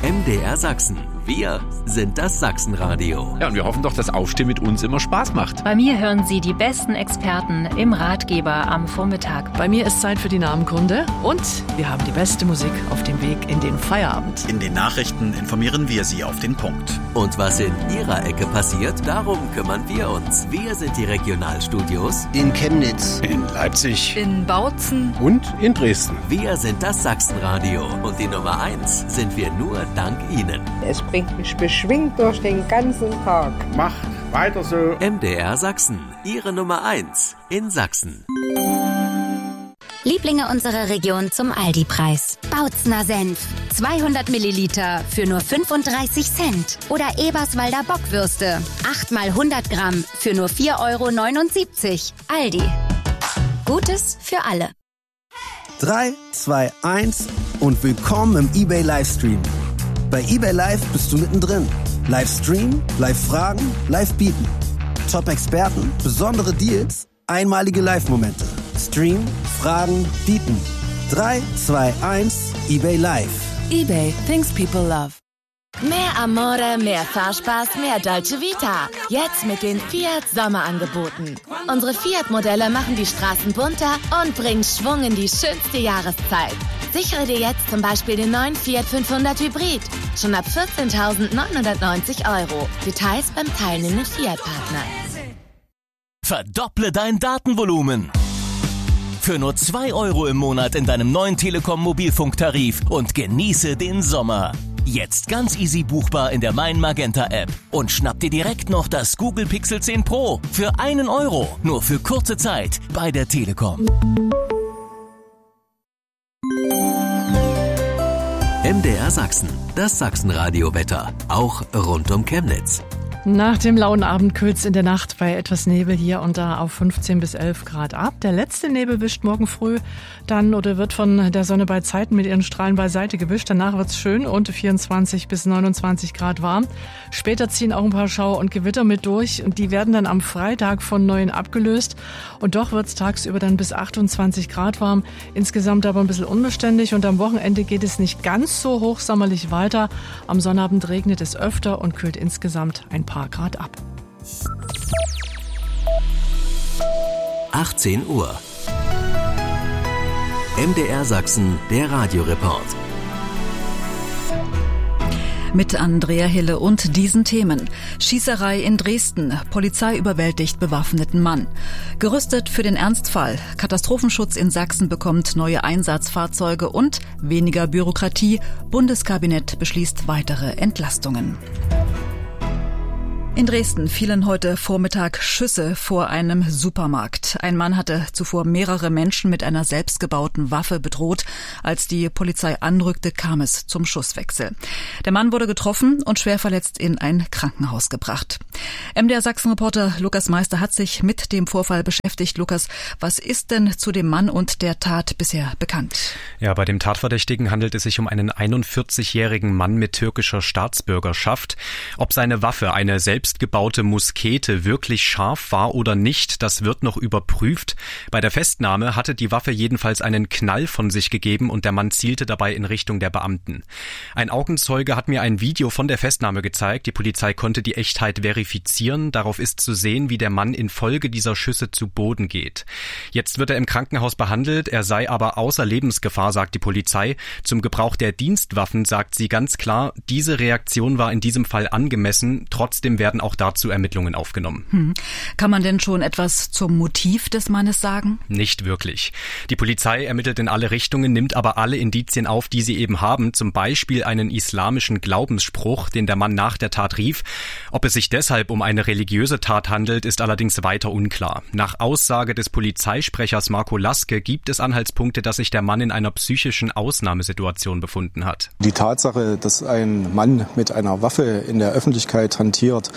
MDR Sachsen. Wir sind das Sachsenradio. Ja, und wir hoffen doch, dass Aufstehen mit uns immer Spaß macht. Bei mir hören Sie die besten Experten im Ratgeber am Vormittag. Bei mir ist Zeit für die Namenkunde und wir haben die beste Musik auf dem Weg in den Feierabend. In den Nachrichten informieren wir Sie auf den Punkt. Und was in Ihrer Ecke passiert, darum kümmern wir uns. Wir sind die Regionalstudios in Chemnitz, in Leipzig, in Bautzen und in Dresden. Wir sind das Sachsenradio und die Nummer 1 sind wir nur dank Ihnen. Es bringt mich beschwingt durch den ganzen Tag. Macht weiter so. MDR Sachsen, Ihre Nummer 1 in Sachsen. Lieblinge unserer Region zum Aldi-Preis. Bautzener Senf, 200 Milliliter für nur 35 Cent. Oder Eberswalder Bockwürste, 8 mal 100 Gramm für nur 4,79 €. Aldi. Gutes für alle. 3, 2, 1 und willkommen im eBay Livestream. Bei eBay Live bist du mittendrin. Livestream, Live-Fragen, Live-Bieten. Top-Experten, besondere Deals, einmalige Live-Momente. Stream, Fragen, Bieten. 3, 2, 1, eBay Live. eBay, things people love. Mehr Amore, mehr Fahrspaß, mehr Dolce Vita. Jetzt mit den Fiat Sommerangeboten. Unsere Fiat-Modelle machen die Straßen bunter und bringen Schwung in die schönste Jahreszeit. Sichere dir jetzt zum Beispiel den neuen Fiat 500 Hybrid. Schon ab 14.990 €. Details beim teilnehmenden Fiat-Partner. Verdopple dein Datenvolumen. Für nur 2 € im Monat in deinem neuen Telekom-Mobilfunktarif und genieße den Sommer. Jetzt ganz easy buchbar in der Mein Magenta App. Und schnapp dir direkt noch das Google Pixel 10 Pro für 1 €. Nur für kurze Zeit bei der Telekom. MDR Sachsen, das Sachsenradio-Wetter, auch rund um Chemnitz. Nach dem lauen Abend kühlt's in der Nacht bei etwas Nebel hier und da auf 15 bis 11 Grad ab. Der letzte Nebel wischt morgen früh dann oder wird von der Sonne bei Zeiten mit ihren Strahlen beiseite gewischt. Danach wird's schön und 24 bis 29 Grad warm. Später ziehen auch ein paar Schauer und Gewitter mit durch und die werden dann am Freitag von neuen abgelöst. Und doch wird's tagsüber dann bis 28 Grad warm. Insgesamt aber ein bisschen unbeständig und am Wochenende geht es nicht ganz so hochsommerlich weiter. Am Sonnabend regnet es öfter und kühlt insgesamt ein paar Grad ab. 18 Uhr. MDR Sachsen, der Radioreport. Mit Andrea Hille und diesen Themen. Schießerei in Dresden. Polizei überwältigt bewaffneten Mann. Gerüstet für den Ernstfall. Katastrophenschutz in Sachsen bekommt neue Einsatzfahrzeuge und weniger Bürokratie. Bundeskabinett beschließt weitere Entlastungen. In Dresden fielen heute Vormittag Schüsse vor einem Supermarkt. Ein Mann hatte zuvor mehrere Menschen mit einer selbstgebauten Waffe bedroht. Als die Polizei anrückte, kam es zum Schusswechsel. Der Mann wurde getroffen und schwer verletzt in ein Krankenhaus gebracht. MDR Sachsen-Reporter Lukas Meister hat sich mit dem Vorfall beschäftigt. Lukas, was ist denn zu dem Mann und der Tat bisher bekannt? Ja, bei dem Tatverdächtigen handelt es sich um einen 41-jährigen Mann mit türkischer Staatsbürgerschaft. Ob seine Waffe eine selbstgebaute Muskete wirklich scharf war oder nicht, das wird noch überprüft. Bei der Festnahme hatte die Waffe jedenfalls einen Knall von sich gegeben und der Mann zielte dabei in Richtung der Beamten. Ein Augenzeuge hat mir ein Video von der Festnahme gezeigt. Die Polizei konnte die Echtheit verifizieren. Darauf ist zu sehen, wie der Mann infolge dieser Schüsse zu Boden geht. Jetzt wird er im Krankenhaus behandelt. Er sei aber außer Lebensgefahr, sagt die Polizei. Zum Gebrauch der Dienstwaffen sagt sie ganz klar, diese Reaktion war in diesem Fall angemessen. Trotzdem werden auch dazu Ermittlungen aufgenommen. Kann man denn schon etwas zum Motiv des Mannes sagen? Nicht wirklich. Die Polizei ermittelt in alle Richtungen, nimmt aber alle Indizien auf, die sie eben haben. Zum Beispiel einen islamischen Glaubensspruch, den der Mann nach der Tat rief. Ob es sich deshalb um eine religiöse Tat handelt, ist allerdings weiter unklar. Nach Aussage des Polizeisprechers Marco Laske gibt es Anhaltspunkte, dass sich der Mann in einer psychischen Ausnahmesituation befunden hat. Die Tatsache, dass ein Mann mit einer Waffe in der Öffentlichkeit hantiert,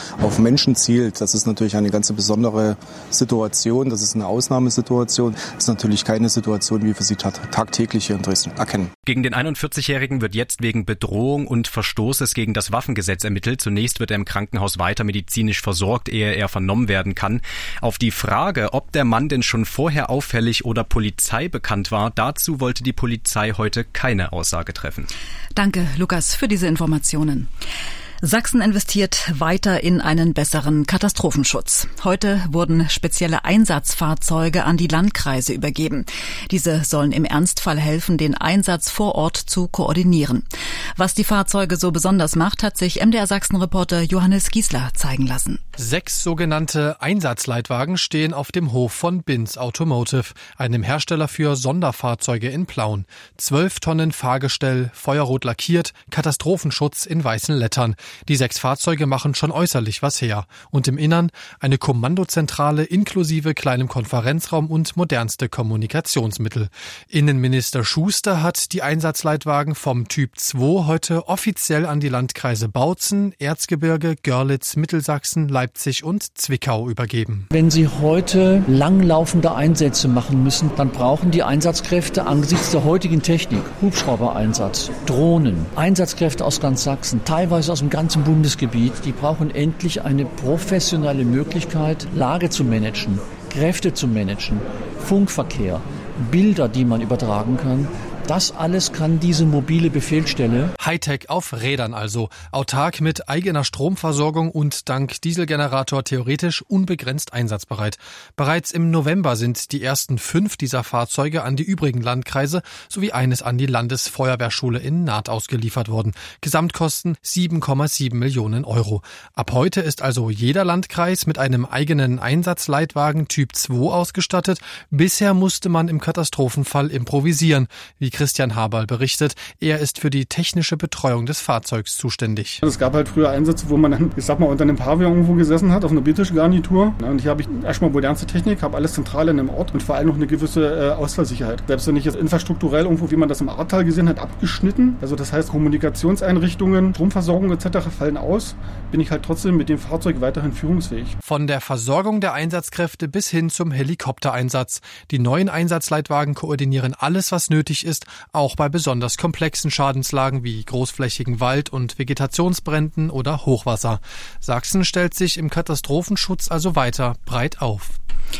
auf Menschen zielt. Das ist natürlich eine ganz besondere Situation. Das ist eine Ausnahmesituation. Das ist natürlich keine Situation, wie wir sie tagtäglich hier in Dresden erkennen. Gegen den 41-Jährigen wird jetzt wegen Bedrohung und Verstoßes gegen das Waffengesetz ermittelt. Zunächst wird er im Krankenhaus weiter medizinisch versorgt, ehe er vernommen werden kann. Auf die Frage, ob der Mann denn schon vorher auffällig oder Polizei bekannt war, dazu wollte die Polizei heute keine Aussage treffen. Danke, Lukas, für diese Informationen. Sachsen investiert weiter in einen besseren Katastrophenschutz. Heute wurden spezielle Einsatzfahrzeuge an die Landkreise übergeben. Diese sollen im Ernstfall helfen, den Einsatz vor Ort zu koordinieren. Was die Fahrzeuge so besonders macht, hat sich MDR Sachsen-Reporter Johannes Giesler zeigen lassen. 6 sogenannte Einsatzleitwagen stehen auf dem Hof von Binz Automotive, einem Hersteller für Sonderfahrzeuge in Plauen. 12 Tonnen Fahrgestell, feuerrot lackiert, Katastrophenschutz in weißen Lettern. Die 6 Fahrzeuge machen schon äußerlich was her. Und im Innern eine Kommandozentrale inklusive kleinem Konferenzraum und modernste Kommunikationsmittel. Innenminister Schuster hat die Einsatzleitwagen vom Typ 2 heute offiziell an die Landkreise Bautzen, Erzgebirge, Görlitz, Mittelsachsen, Leipzig und Zwickau übergeben. Wenn Sie heute langlaufende Einsätze machen müssen, dann brauchen die Einsatzkräfte angesichts der heutigen Technik, Hubschraubereinsatz, Drohnen, Einsatzkräfte aus ganz Sachsen, teilweise aus dem ganzen Bundesgebiet, die brauchen endlich eine professionelle Möglichkeit, Lage zu managen, Kräfte zu managen, Funkverkehr, Bilder, die man übertragen kann. Das alles kann diese mobile Befehlsstelle. Hightech auf Rädern also. Autark mit eigener Stromversorgung und dank Dieselgenerator theoretisch unbegrenzt einsatzbereit. Bereits im November sind die ersten 5 dieser Fahrzeuge an die übrigen Landkreise sowie eines an die Landesfeuerwehrschule in Naht ausgeliefert worden. Gesamtkosten 7,7 Millionen Euro. Ab heute ist also jeder Landkreis mit einem eigenen Einsatzleitwagen Typ 2 ausgestattet. Bisher musste man im Katastrophenfall improvisieren, wie Christian Haberl berichtet. Er ist für die technische Betreuung des Fahrzeugs zuständig. Es gab halt früher Einsätze, wo man dann, unter einem Pavillon irgendwo gesessen hat, auf einer Biertischgarnitur. Und hier habe ich erstmal modernste Technik, habe alles zentral in einem Ort und vor allem noch eine gewisse Ausfallsicherheit. Selbst wenn ich jetzt infrastrukturell irgendwo, wie man das im Ahrtal gesehen hat, abgeschnitten, also das heißt Kommunikationseinrichtungen, Stromversorgung etc. fallen aus, bin ich halt trotzdem mit dem Fahrzeug weiterhin führungsfähig. Von der Versorgung der Einsatzkräfte bis hin zum Helikoptereinsatz. Die neuen Einsatzleitwagen koordinieren alles, was nötig ist, auch bei besonders komplexen Schadenslagen wie großflächigen Wald- und Vegetationsbränden oder Hochwasser. Sachsen stellt sich im Katastrophenschutz also weiter breit auf.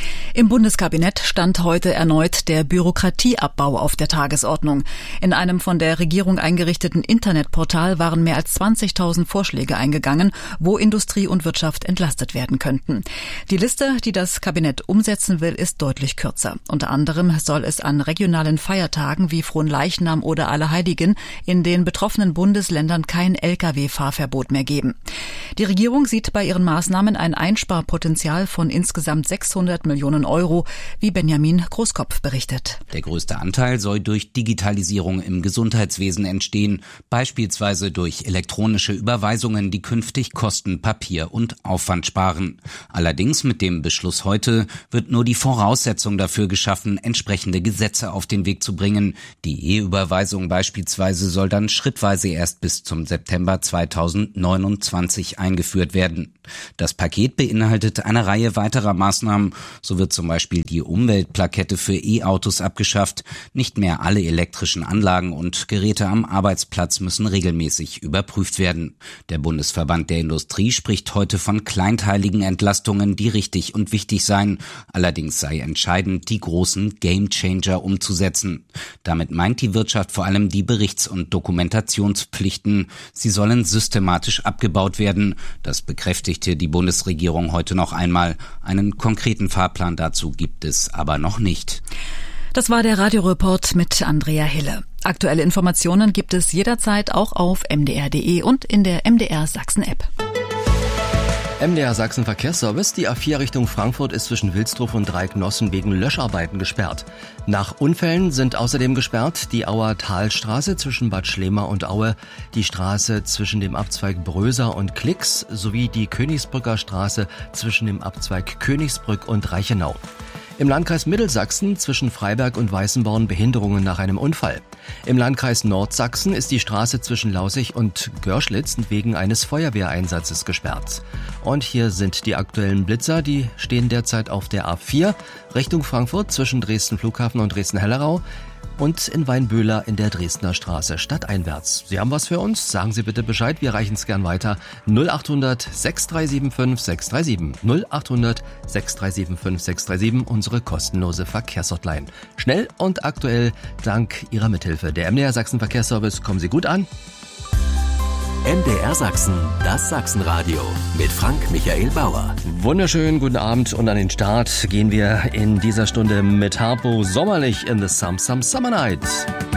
Im Bundeskabinett stand heute erneut der Bürokratieabbau auf der Tagesordnung. In einem von der Regierung eingerichteten Internetportal waren mehr als 20.000 Vorschläge eingegangen, wo Industrie und Wirtschaft entlastet werden könnten. Die Liste, die das Kabinett umsetzen will, ist deutlich kürzer. Unter anderem soll es an regionalen Feiertagen wie Fronleichnam oder Allerheiligen in den betroffenen Bundesländern kein Lkw-Fahrverbot mehr geben. Die Regierung sieht bei ihren Maßnahmen ein Einsparpotenzial von insgesamt 600 Millionen Euro, wie Benjamin Großkopf berichtet. Der größte Anteil soll durch Digitalisierung im Gesundheitswesen entstehen, beispielsweise durch elektronische Überweisungen, die künftig Kosten, Papier und Aufwand sparen. Allerdings mit dem Beschluss heute wird nur die Voraussetzung dafür geschaffen, entsprechende Gesetze auf den Weg zu bringen. Die E-Überweisung beispielsweise soll dann schrittweise erst bis zum September 2029 eingeführt werden. Das Paket beinhaltet eine Reihe weiterer Maßnahmen. So wird zum Beispiel die Umweltplakette für E-Autos abgeschafft. Nicht mehr alle elektrischen Anlagen und Geräte am Arbeitsplatz müssen regelmäßig überprüft werden. Der Bundesverband der Industrie spricht heute von kleinteiligen Entlastungen, die richtig und wichtig seien. Allerdings sei entscheidend, die großen Gamechanger umzusetzen. Damit meint die Wirtschaft vor allem die Berichts- und Dokumentationspflichten. Sie sollen systematisch abgebaut werden. Das bekräftigte die Bundesregierung heute noch einmal. Einen konkreten Fahrplan dazu gibt es aber noch nicht. Das war der Radioreport mit Andrea Hille. Aktuelle Informationen gibt es jederzeit auch auf mdr.de und in der MDR Sachsen-App. MDR Sachsen Verkehrsservice. Die A4 Richtung Frankfurt ist zwischen Wilsdruff und Dreiecknossen wegen Löscharbeiten gesperrt. Nach Unfällen sind außerdem gesperrt die Auer Talstraße zwischen Bad Schlema und Aue, die Straße zwischen dem Abzweig Bröser und Klix sowie die Königsbrücker Straße zwischen dem Abzweig Königsbrück und Reichenau. Im Landkreis Mittelsachsen zwischen Freiberg und Weißenborn Behinderungen nach einem Unfall. Im Landkreis Nordsachsen ist die Straße zwischen Lausig und Görschlitz wegen eines Feuerwehreinsatzes gesperrt. Und hier sind die aktuellen Blitzer, die stehen derzeit auf der A4 Richtung Frankfurt zwischen Dresden Flughafen und Dresden-Hellerau und in Weinböhler in der Dresdner Straße stadteinwärts. Sie haben was für uns? Sagen Sie bitte Bescheid, wir reichen es gern weiter. 0800 6375 637. 0800 6375 637, unsere kostenlose Verkehrshotline. Schnell und aktuell dank Ihrer Mithilfe. Der MDR Sachsen Verkehrsservice, kommen Sie gut an. MDR Sachsen, das Sachsenradio mit Frank Michael Bauer. Wunderschönen guten Abend und an den Start gehen wir in dieser Stunde mit Harpo sommerlich in the Summer Night.